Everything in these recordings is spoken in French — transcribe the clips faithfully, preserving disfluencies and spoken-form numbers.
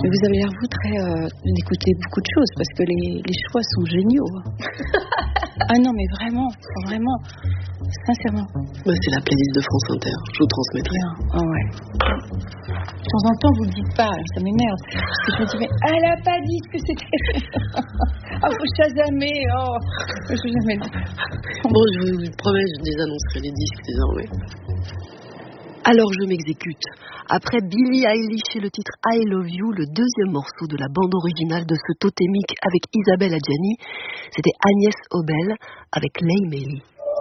Vous avez l'air, vous, très euh, d'écouter beaucoup de choses, parce que les, les choix sont géniaux. Ah non, mais vraiment, vraiment, sincèrement. Bah, c'est la playlist de France Inter, je vous transmettrai. Bien, oh ouais. De temps en temps, vous le dites pas, ça m'énerve. Parce que je me dis, mais elle a pas dit ce que c'était. Ah, faut chasamer, oh. Je jamais dit. Bon, je vous promets, je désannoncerai les disques désormais. Alors je m'exécute. Après Billie Eilish et le titre I Love You, le deuxième morceau de la bande originale de ce totémique avec Isabelle Adjani, c'était Agnès Obel avec Lay Melly.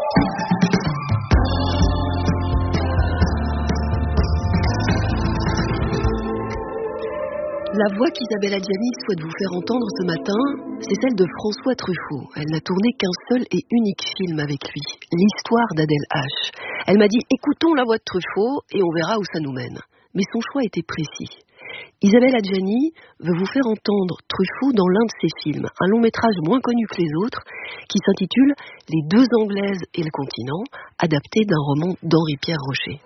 La voix qu'Isabelle Adjani souhaite vous faire entendre ce matin, c'est celle de François Truffaut. Elle n'a tourné qu'un seul et unique film avec lui, L'histoire d'Adèle H. Elle m'a dit « Écoutons la voix de Truffaut et on verra où ça nous mène ». Mais son choix était précis. Isabelle Adjani veut vous faire entendre Truffaut dans l'un de ses films, un long métrage moins connu que les autres, qui s'intitule « Les deux Anglaises et le continent », adapté d'un roman d'Henri-Pierre Rocher.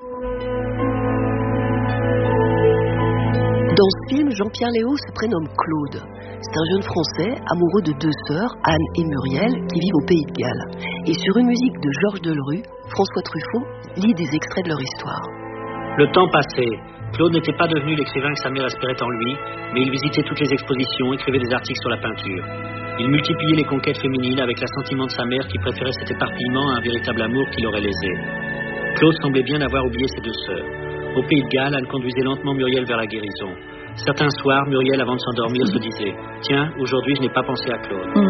Dans ce film, Jean-Pierre Léaud se prénomme Claude. C'est un jeune Français amoureux de deux sœurs, Anne et Muriel, qui vivent au Pays de Galles. Et sur une musique de Georges Delerue, François Truffaut lit des extraits de leur histoire. Le temps passait. Claude n'était pas devenu l'écrivain que sa mère espérait en lui, mais il visitait toutes les expositions, écrivait des articles sur la peinture. Il multipliait les conquêtes féminines avec l'assentiment de sa mère qui préférait cet éparpillement à un véritable amour qui l'aurait lésé. Claude semblait bien avoir oublié ses deux sœurs. Au Pays de Galles, elle conduisait lentement Muriel vers la guérison. Certains soirs, Muriel, avant de s'endormir, se disait « Tiens, aujourd'hui, je n'ai pas pensé à Claude. Mmh. »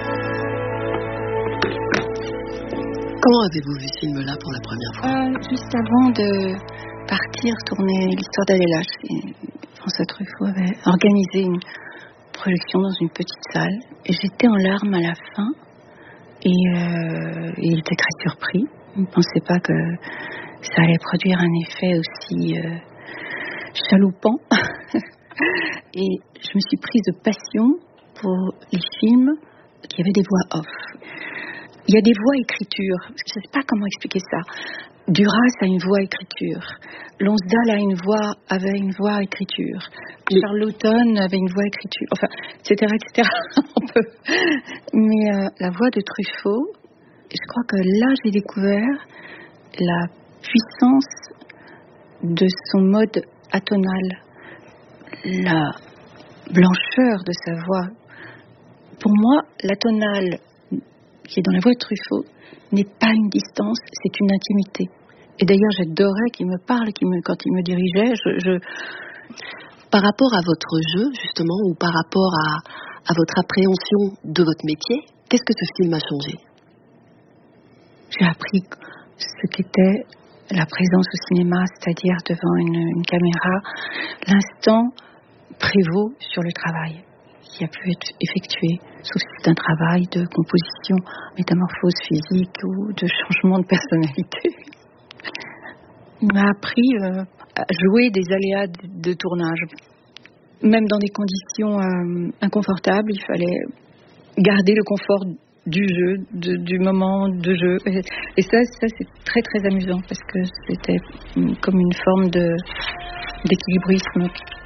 Comment avez-vous vu ce film-là pour la première fois? euh, Juste avant de partir tourner l'histoire d'Adèle H, François Truffaut avait organisé une projection dans une petite salle. Et j'étais en larmes à la fin. Et, euh, et il était très surpris. Il ne pensait pas que ça allait produire un effet aussi euh, chaloupant. Et je me suis prise de passion pour les films qui avaient des voix off. Il y a des voix écriture, parce que je ne sais pas comment expliquer ça. Duras a une voix écriture. Lonsdal a une voix, avait une voix écriture. Charlotten avait une voix écriture. Enfin, et cetera, et cetera. On peut. Mais euh, la voix de Truffaut, je crois que là, j'ai découvert la puissance de son mode atonal, la blancheur de sa voix. Pour moi, l'atonal qui est dans la voix de Truffaut n'est pas une distance, c'est une intimité. Et d'ailleurs, j'adorais qu'il me parle, qu'il me, quand il me dirigeait. Je, je... Par rapport à votre jeu, justement, ou par rapport à, à votre appréhension de votre métier, qu'est-ce que ce film a changé? J'ai appris ce qu'était la présence au cinéma, c'est-à-dire devant une, une caméra. L'instant prévaut sur le travail qui a pu être effectué, sauf si c'est un travail de composition, métamorphose physique ou de changement de personnalité. Il m'a appris euh, à jouer des aléas de, de tournage. Même dans des conditions euh, inconfortables, il fallait garder le confort du jeu, de, du moment de jeu. Et, et ça, ça, c'est très très amusant parce que c'était comme une forme de, d'équilibrisme.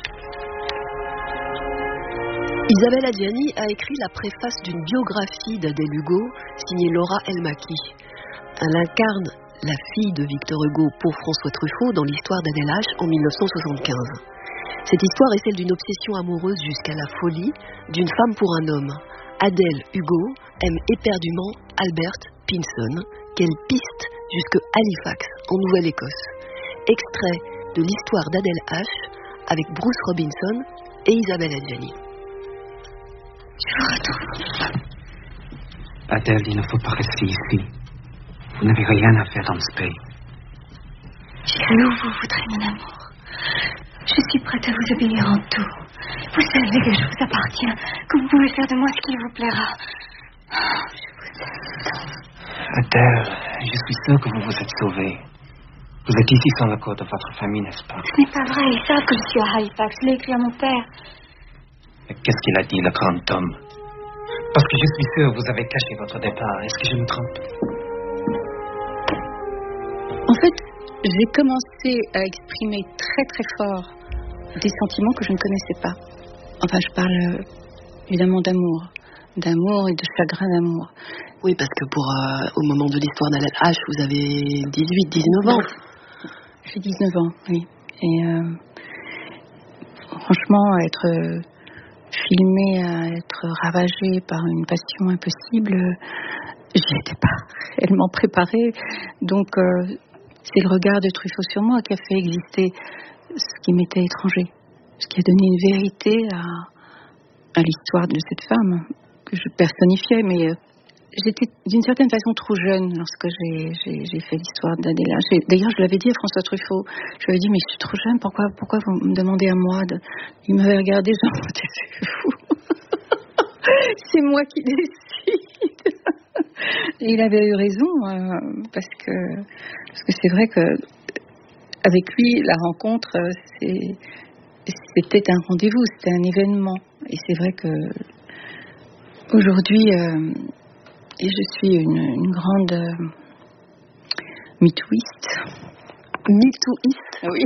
Isabelle Adjani a écrit la préface d'une biographie d'Adèle Hugo, signée Laura Elmaki. Elle incarne la fille de Victor Hugo pour François Truffaut dans l'histoire d'Adèle H en dix-neuf cent soixante-quinze. Cette histoire est celle d'une obsession amoureuse jusqu'à la folie d'une femme pour un homme. Adèle Hugo aime éperdument Albert Pinson, qu'elle piste jusque Halifax, en Nouvelle-Écosse. Extrait de l'histoire d'Adèle H avec Bruce Robinson et Isabelle Adjani. Je vous retrouve. Adèle, il ne faut pas rester ici. Vous n'avez rien à faire dans ce pays. Jusqu'à où vous voudrez, mon amour. Je suis prête à vous obéir en tout. Vous savez que je vous appartiens, que vous pouvez faire de moi ce qu'il vous plaira. Oh, je vous aime. Adèle, je suis sûr que vous vous êtes sauvée. Vous êtes ici sans l'accord de votre famille, n'est-ce pas? Ce n'est pas vrai, ils savent que je suis à Halifax. Je l'ai écrit à mon père. Mais qu'est-ce qu'il a dit, le grand homme? Parce que je suis sûr que vous avez caché votre départ. Est-ce que je me trompe? En fait, j'ai commencé à exprimer très très fort des sentiments que je ne connaissais pas. Enfin, je parle évidemment d'amour, d'amour et de chagrin d'amour. Oui, parce que pour euh, au moment de l'histoire d'Alain H, vous avez dix-huit, dix-neuf ans. J'ai dix-neuf ans, oui. Et euh, franchement, être euh, filmée, à être ravagée par une passion impossible, j'y étais pas réellement préparée. Donc, euh, c'est le regard de Truffaut sur moi qui a fait exister ce qui m'était étranger, ce qui a donné une vérité à, à l'histoire de cette femme que je personnifiais, mais euh, j'étais d'une certaine façon trop jeune lorsque j'ai, j'ai, j'ai fait l'histoire d'Adéla. J'ai, d'ailleurs, je l'avais dit à François Truffaut. Je lui avais dit, mais je suis trop jeune, pourquoi, pourquoi vous me demandez à moi de... Il m'avait regardé, genre, c'est fou. C'est moi qui décide. Et il avait eu raison, euh, parce que parce que c'est vrai que avec lui, la rencontre, c'est, c'était un rendez-vous, c'était un événement. Et c'est vrai que aujourd'hui, euh, et je suis une, une grande euh, MeTooiste. MeTooiste, oui.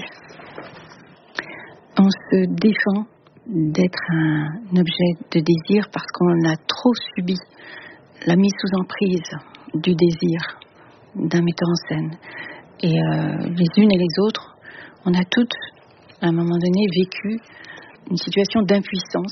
On se défend d'être un objet de désir parce qu'on a trop subi la mise sous emprise du désir d'un metteur en scène. Et euh, les unes et les autres, on a toutes, à un moment donné, vécu une situation d'impuissance,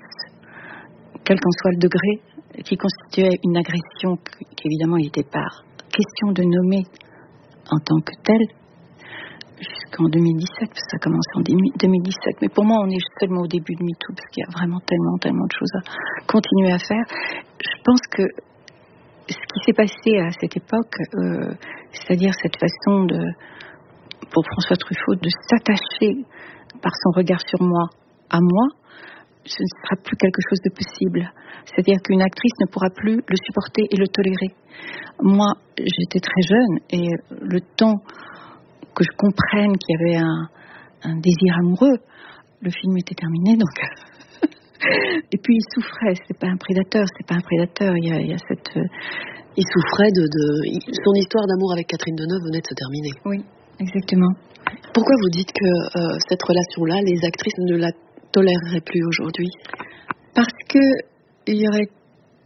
quel qu'en soit le degré, qui constituait une agression qu'évidemment il n'était pas question de nommer en tant que telle, jusqu'en deux mille dix-sept, parce que ça a commencé en deux mille dix-sept. Mais pour moi, on est seulement au début de MeToo, parce qu'il y a vraiment tellement, tellement de choses à continuer à faire. Je pense que ce qui s'est passé à cette époque, euh, c'est-à-dire cette façon de, pour François Truffaut, de s'attacher par son regard sur moi, à moi, ce ne sera plus quelque chose de possible. C'est-à-dire qu'une actrice ne pourra plus le supporter et le tolérer. Moi, j'étais très jeune et le temps que je comprenne qu'il y avait un, un désir amoureux, le film était terminé, donc... Et puis il souffrait, c'est pas un prédateur, c'est pas un prédateur, il y a, il y a cette... Il souffrait de, de... Son histoire d'amour avec Catherine Deneuve venait de se terminer. Oui, exactement. Pourquoi vous dites que euh, cette relation-là, les actrices ne la toléreraient plus aujourd'hui? Parce que il y aurait,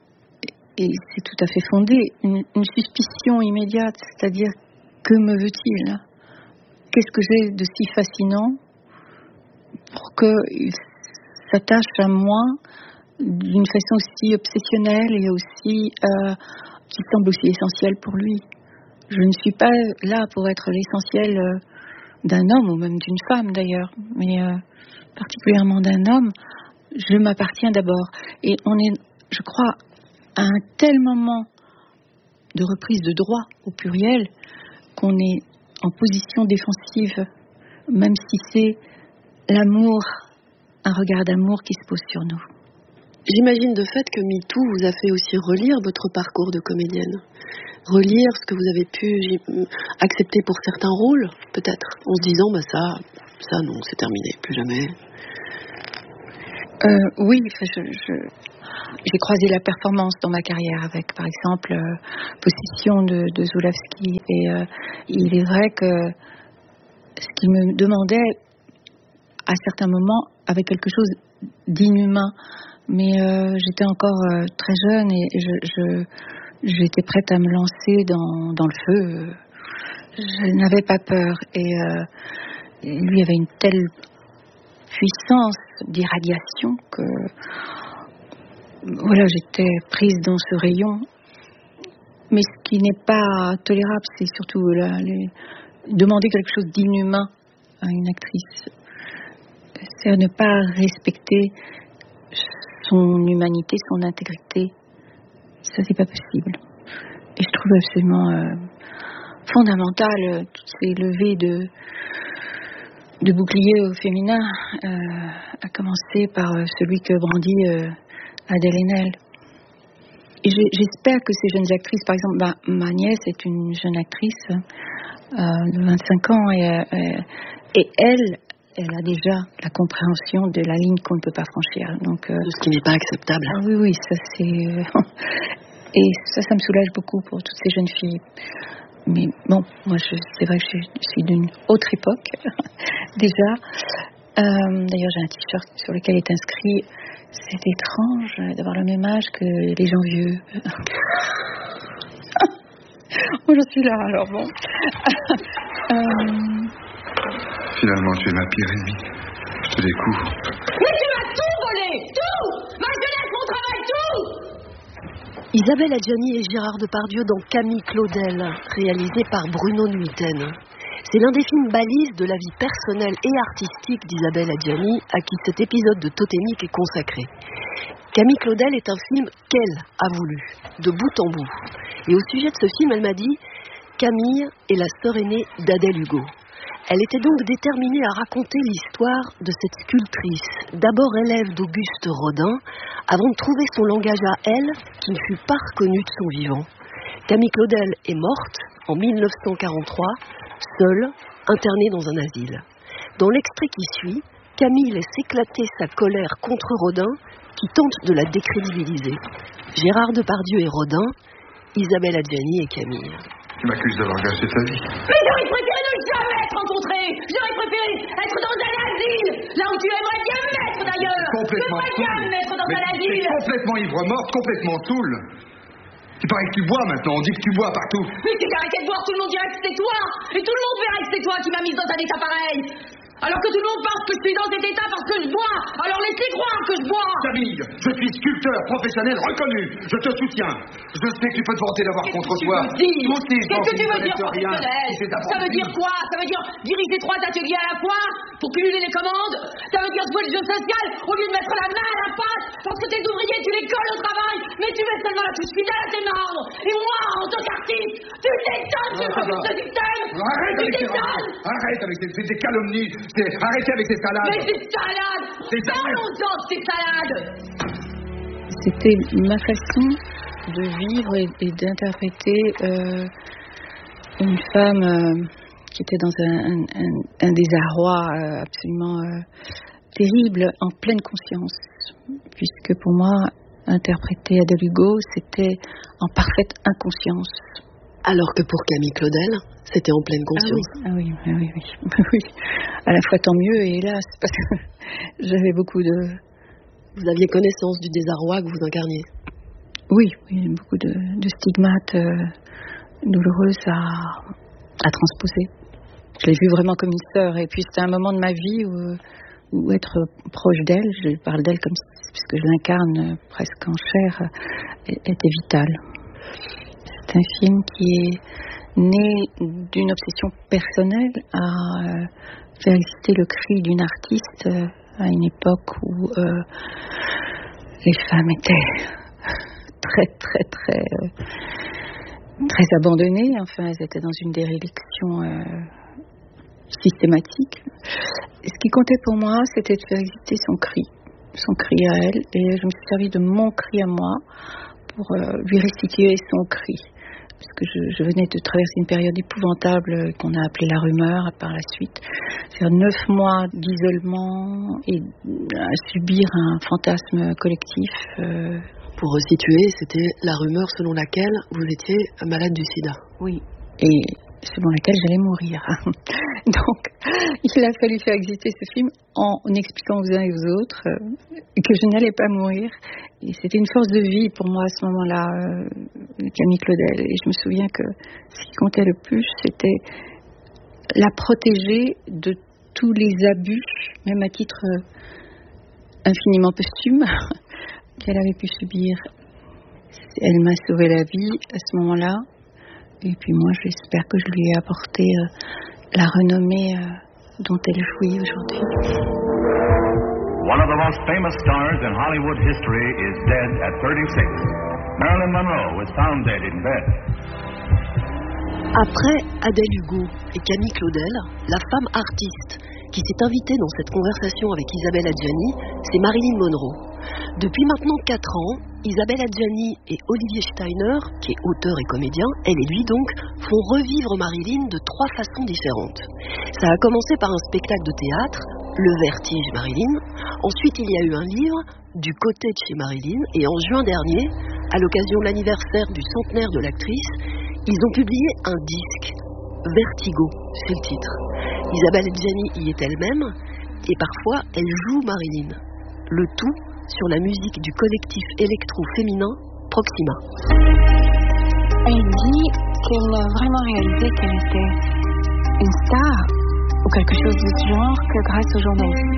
et c'est tout à fait fondé, une, une suspicion immédiate, c'est-à-dire, que me veut-il? Qu'est-ce que j'ai de si fascinant pour qu'il s'attache à moi d'une façon aussi obsessionnelle et aussi euh, qui semble aussi essentielle pour lui. Je ne suis pas là pour être l'essentiel euh, d'un homme ou même d'une femme d'ailleurs, mais euh, particulièrement d'un homme. Je m'appartiens d'abord. Et on est, je crois, à un tel moment de reprise de droit au pluriel qu'on est en position défensive, même si c'est l'amour, un regard d'amour qui se pose sur nous. J'imagine de fait que MeToo vous a fait aussi relire votre parcours de comédienne. Relire ce que vous avez pu accepter pour certains rôles, peut-être, en se disant, bah ça, ça non, c'est terminé, plus jamais. Euh, oui, je, je, j'ai croisé la performance dans ma carrière avec, par exemple, euh, Possession de, de Zulawski. Et euh, il est vrai que ce qu'il me demandait, à certains moments, avait quelque chose d'inhumain. Mais euh, j'étais encore euh, très jeune et je, je, j'étais prête à me lancer dans, dans le feu. Je n'avais pas peur. Et euh, lui avait une telle puissance d'irradiation que voilà, j'étais prise dans ce rayon. Mais ce qui n'est pas tolérable, c'est surtout là, les, demander quelque chose d'inhumain à une actrice. C'est ne pas respecter son humanité, son intégrité. Ça, c'est pas possible. Et je trouve absolument euh, fondamental euh, toutes ces levées de de boucliers au féminin, euh, à commencer par euh, celui que brandit euh, Adèle Haenel. Et j'espère que ces jeunes actrices, par exemple, ma, ma nièce est une jeune actrice euh, de vingt-cinq ans et, euh, et elle, elle a déjà la compréhension de la ligne qu'on ne peut pas franchir. Donc, euh, de ce qui n'est pas acceptable. Ah oui, oui, ça c'est... Et ça, ça me soulage beaucoup pour toutes ces jeunes filles. Mais bon, moi, je, c'est vrai que je, je suis d'une autre époque, déjà. Euh, d'ailleurs, j'ai un t-shirt sur lequel est inscrit « C'est étrange d'avoir le même âge que les gens vieux. » Moi, je suis là, alors bon. euh... Finalement, tu es ma pire ennemie. Je te découvre. Mais tu m'as tout volé! Tout! Ma jeunesse, mon travail, tout! Isabelle Adjani et Gérard Depardieu dans Camille Claudel, réalisé par Bruno Nuiten. C'est l'un des films balises de la vie personnelle et artistique d'Isabelle Adjani, à qui cet épisode de Totémique est consacré. Camille Claudel est un film qu'elle a voulu, de bout en bout. Et au sujet de ce film, elle m'a dit « Camille est la sœur aînée d'Adèle Hugo ». Elle était donc déterminée à raconter l'histoire de cette sculptrice, d'abord élève d'Auguste Rodin, avant de trouver son langage à elle, qui ne fut pas reconnu de son vivant. Camille Claudel est morte en mille neuf cent quarante-trois, seule, internée dans un asile. Dans l'extrait qui suit, Camille laisse éclater sa colère contre Rodin, qui tente de la décrédibiliser. Gérard Depardieu et Rodin, Isabelle Adjani et Camille. Tu m'accuses d'avoir gâché ta vie. Mais j'aurais préféré ne jamais te rencontrer. J'aurais préféré être dans un asile, là où tu aimerais bien me mettre d'ailleurs. Complètement tu aimerais bien me mettre dans mais un tu asile. es complètement ivre morte, complètement saoule. Il paraît que tu bois maintenant, on dit que tu bois partout. Mais si j'arrêtais de boire, tout le monde dirait que c'est toi. Et tout le monde verrait que c'est toi qui m'as mise dans un état pareil. Alors que tout le monde pense que je suis dans cet état parce que je bois. Alors laissez croire que je bois. Camille, je suis sculpteur professionnel reconnu. Je te soutiens. Je sais que tu peux te vanter d'avoir contre toi. Qu'est-ce que tu veux dire professionnel? Ça veut dire quoi? Ça veut dire diriger trois ateliers à la fois pour cumuler les commandes? Ça veut dire jouer le jeu social au lieu de mettre la main à la pâte parce que tes ouvriers, tu les colles au travail, mais tu mets seulement la touche fidèle à tes membres. Et moi, en tant qu'artiste, tu t'étonnes sur le système. Arrête avec tes Arrête avec tes, tes calomnies. Arrêtez avec tes salades. Mais ces salades. Parlons-en de ces salades. C'était ma façon de vivre et, et d'interpréter euh, une femme euh, qui était dans un, un, un, un désarroi euh, absolument euh, terrible, en pleine conscience. Puisque pour moi, interpréter Adèle Hugo, c'était en parfaite inconscience. Alors que pour Camille Claudel, c'était en pleine conscience. Ah oui, ah oui, oui, oui, oui. À la fois tant mieux et hélas, parce que j'avais beaucoup de... Vous aviez connaissance du désarroi que vous incarniez? Oui, oui, beaucoup de, de stigmates euh, douloureux à, à transposer. Je l'ai vue vraiment comme une sœur, et puis c'était un moment de ma vie où, où être proche d'elle, je parle d'elle comme puisque je l'incarne presque en chair, était vital. C'est un film qui est né d'une obsession personnelle à euh, faire exister le cri d'une artiste euh, à une époque où euh, les femmes étaient très très très euh, très abandonnées. Enfin, elles étaient dans une déréliction euh, systématique. Et ce qui comptait pour moi, c'était de faire exister son cri, son cri à elle, et je me suis servi de mon cri à moi pour euh, lui restituer son cri. Parce que je, je venais de traverser une période épouvantable qu'on a appelée la rumeur par la suite. C'est-à-dire neuf mois d'isolement et à subir un fantasme collectif. Euh... Pour resituer, c'était la rumeur selon laquelle vous étiez malade du sida. Oui, et selon laquelle j'allais mourir. Donc, il a fallu faire exister ce film en expliquant aux uns et aux autres euh, que je n'allais pas mourir. Et c'était une force de vie pour moi à ce moment-là, euh, Camille Claudel. Et je me souviens que ce qui comptait le plus, c'était la protéger de tous les abus, même à titre euh, infiniment posthume, qu'elle avait pu subir. Elle m'a sauvé la vie à ce moment-là. Et puis moi, j'espère que je lui ai apporté euh, la renommée euh, dont elle jouit aujourd'hui. One of the most famous stars in Hollywood history is dead at thirty-six. Marilyn Monroe was found dead in bed. Après Adèle Hugo et Camille Claudel, la femme artiste qui s'est invitée dans cette conversation avec Isabelle Adjani, c'est Marilyn Monroe. Depuis maintenant quatre ans, Isabelle Adjani et Olivier Steiner, qui est auteur et comédien, elle et lui donc, font revivre Marilyn de trois façons différentes. Ça a commencé par un spectacle de théâtre, Le Vertige Marilyn. Ensuite, il y a eu un livre, Du côté de chez Marilyn. Et en juin dernier, à l'occasion de l'anniversaire du centenaire de l'actrice, ils ont publié un disque, Vertigo, c'est le titre. Isabelle Adjani y est elle-même, et parfois elle joue Marilyn. Le tout sur la musique du collectif électro-féminin Proxima. Elle dit qu'elle a vraiment réalisé qu'elle était une star ou quelque chose de ce genre que grâce aux journalistes.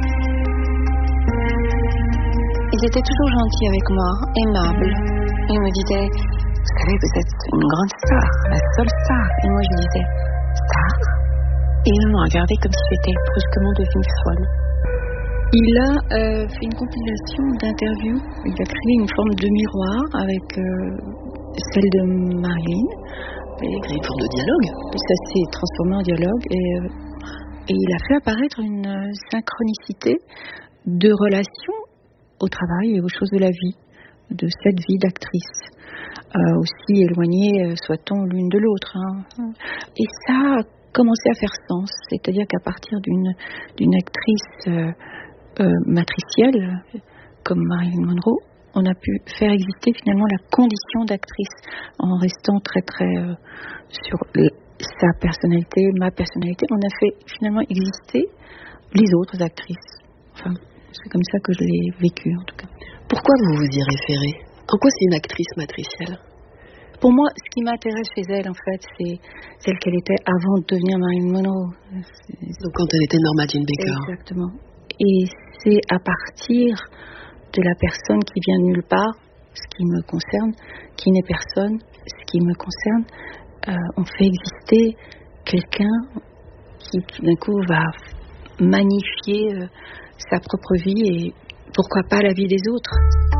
Ils étaient toujours gentils avec moi, aimables. Ils me disaient, vous savez, vous êtes une grande star, la seule star. Et moi je disais, star? Et ils me regardaient comme si j'étais brusquement devenue folle. Il a euh, fait une compilation d'interviews. Il a créé une forme de miroir avec euh, celle de Marilyn. Et une forme de dialogue. Ça s'est transformé en dialogue. Et, euh, et il a fait apparaître une euh, synchronicité de relations au travail et aux choses de la vie, de cette vie d'actrice. Euh, aussi éloignées euh, soit-on l'une de l'autre. Hein. Et ça a commencé à faire sens. C'est-à-dire qu'à partir d'une, d'une actrice... Euh, Euh, matricielle, comme Marilyn Monroe, on a pu faire exister finalement la condition d'actrice en restant très très euh, sur le, sa personnalité, ma personnalité. On a fait finalement exister les autres actrices. Enfin, c'est comme ça que je l'ai vécu en tout cas. Pourquoi vous vous y référez? En quoi c'est une actrice matricielle? Pour moi, ce qui m'intéresse chez elle, en fait, c'est celle qu'elle était avant de devenir Marilyn Monroe. C'est... Donc quand elle était Norma Jean Baker. Exactement. Et c'est à partir de la personne qui vient de nulle part, ce qui me concerne, qui n'est personne, ce qui me concerne, euh, on fait exister quelqu'un qui tout d'un coup va magnifier euh, sa propre vie et pourquoi pas la vie des autres.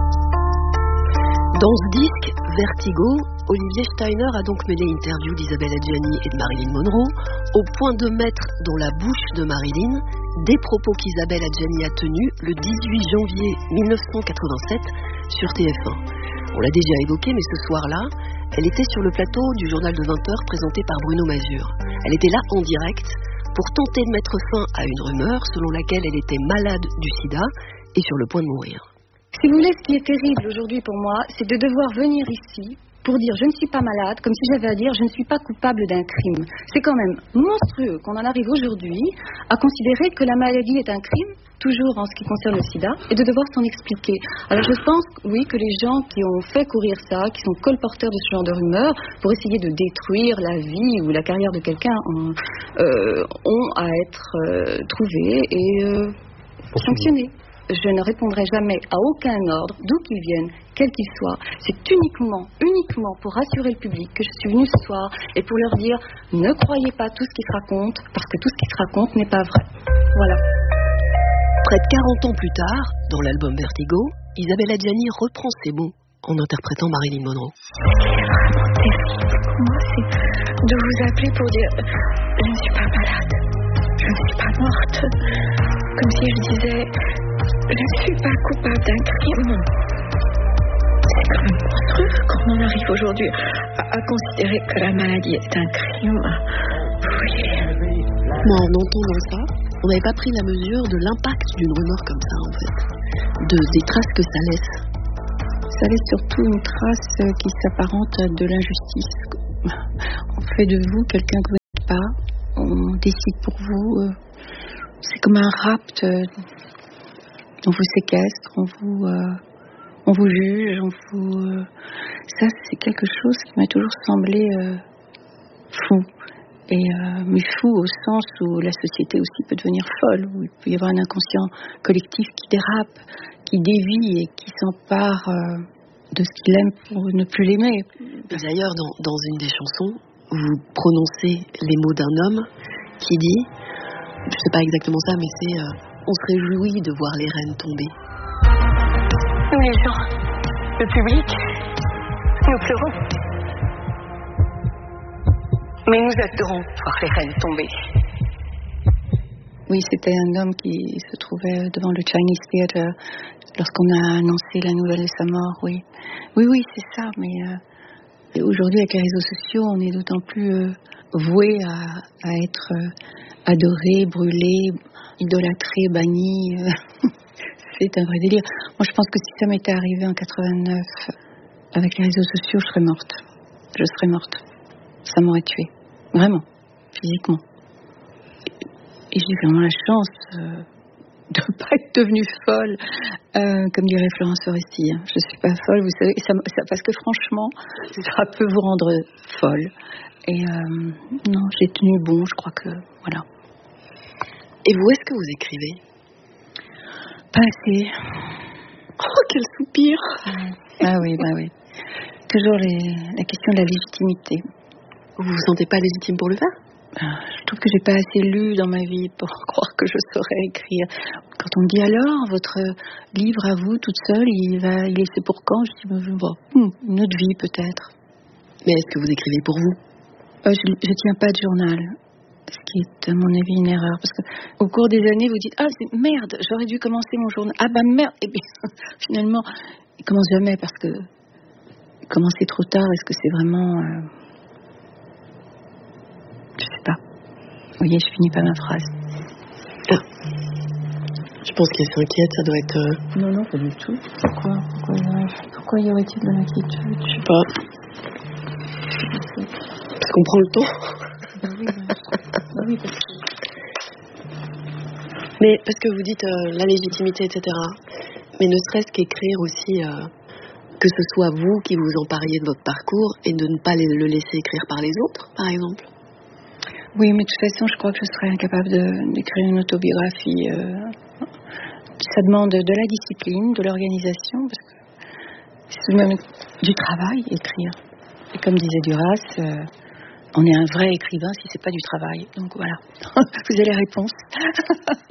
Dans ce disque, Vertigo, Olivier Steiner a donc mêlé interviews d'Isabelle Adjani et de Marilyn Monroe, au point de mettre dans la bouche de Marilyn des propos qu'Isabelle Adjani a tenus le dix-huit janvier mille neuf cent quatre-vingt-sept sur T F un. On l'a déjà évoqué, mais ce soir-là, elle était sur le plateau du journal de vingt heures présenté par Bruno Mazur. Elle était là en direct pour tenter de mettre fin à une rumeur selon laquelle elle était malade du sida et sur le point de mourir. Si vous voulez, ce qui est terrible aujourd'hui pour moi, c'est de devoir venir ici pour dire je ne suis pas malade, comme si j'avais à dire je ne suis pas coupable d'un crime. C'est quand même monstrueux qu'on en arrive aujourd'hui à considérer que la maladie est un crime, toujours en ce qui concerne le sida, et de devoir s'en expliquer. Alors je pense, oui, que les gens qui ont fait courir ça, qui sont colporteurs de ce genre de rumeurs, pour essayer de détruire la vie ou la carrière de quelqu'un, ont, euh, ont à être euh, trouvés et euh, sanctionnés. Je ne répondrai jamais à aucun ordre, d'où qu'il vienne, quel qu'il soit. C'est uniquement, uniquement pour rassurer le public que je suis venue ce soir et pour leur dire ne croyez pas tout ce qui se raconte, parce que tout ce qui se raconte n'est pas vrai. Voilà. Près de quarante ans plus tard, dans l'album Vertigo, Isabelle Adjani reprend ses mots en interprétant Marilyn Monroe. C'est vraiment terrible pour moi, c'est de vous appeler pour dire je ne suis pas malade, je ne suis pas morte. Comme si je disais je ne suis pas coupable d'un crime. C'est quand même monstrueux quand on arrive aujourd'hui à, à considérer que la maladie est un crime. Oui. Moi, en entendant ça, on n'avait pas pris la mesure de l'impact d'une rumeur comme ça, en fait. De, des traces que ça laisse. Ça laisse surtout une trace qui s'apparente à de l'injustice. On fait de vous quelqu'un que vous n'êtes pas. On décide pour vous. C'est comme un rapt. On vous séquestre, on vous, euh, on vous juge, on vous... Euh... Ça, c'est quelque chose qui m'a toujours semblé euh, fou. Et, euh, mais fou au sens où la société aussi peut devenir folle, où il peut y avoir un inconscient collectif qui dérape, qui dévie et qui s'empare euh, de ce qu'il aime pour ne plus l'aimer. D'ailleurs, dans, dans une des chansons, vous prononcez les mots d'un homme qui dit, je ne sais pas exactement ça, mais c'est... Euh, on se réjouit de voir les reines tomber. Nous les gens, le public, nous pleurons. Mais nous adorons voir les reines tomber. Oui, c'était un homme qui se trouvait devant le Chinese Theatre lorsqu'on a annoncé la nouvelle de sa mort, oui. Oui, oui, c'est ça, mais euh, aujourd'hui, avec les réseaux sociaux, on est d'autant plus euh, voué à, à être euh, adoré, brûlé, idolâtré, banni. Euh, c'est un vrai délire. Moi, je pense que si ça m'était arrivé en quatre-vingt-neuf, avec les réseaux sociaux, je serais morte. Je serais morte. Ça m'aurait tuée. Vraiment. Physiquement. Et j'ai vraiment la chance euh, de ne pas être devenue folle, euh, comme dirait Florence Foresti. Hein. Je ne suis pas folle, vous savez, ça, ça, parce que franchement, ça peut vous rendre folle. Et euh, non, j'ai tenu bon, je crois que, voilà. Et vous, est-ce que vous écrivez? Pas assez. Oh, quel soupir! Ah oui, bah oui. Toujours les, la question de la légitimité. Vous vous sentez pas légitime pour le faire? Je trouve que j'ai pas assez lu dans ma vie pour croire que je saurais écrire. Quand on me dit alors, votre livre à vous, toute seule, il va, il est fait pour quand? Je dis, bon, une autre vie peut-être. Mais est-ce que vous écrivez pour vous? euh, je, je tiens pas de journal, ce qui est à mon avis une erreur, parce que au cours des années, vous dites, ah c'est merde, j'aurais dû commencer mon journal. Ah bah merde. Et bien finalement, il commence jamais parce que commencer trop tard, est-ce que c'est vraiment euh... Je sais pas. Vous voyez, je finis pas ma phrase. Ah. Je pense qu'elle s'inquiète, ça doit être... Euh... Non, non, pas du tout. Pourquoi Pourquoi, Pourquoi y aurait-il de l'inquiétude? Je sais pas. Parce qu'on prend le temps. Bah oui, bah oui, parce que... Mais parce que vous dites euh, la légitimité, et cetera. Mais ne serait-ce qu'écrire aussi... Euh... que ce soit vous qui vous empariez de votre parcours et de ne pas le laisser écrire par les autres, par exemple. Oui, mais de toute façon, je crois que je serais incapable de, d'écrire une autobiographie. Euh, ça demande de la discipline, de l'organisation, parce que c'est tout de même du travail, écrire. Et comme disait Duras, euh, on est un vrai écrivain si c'est pas du travail. Donc voilà, vous avez les réponses.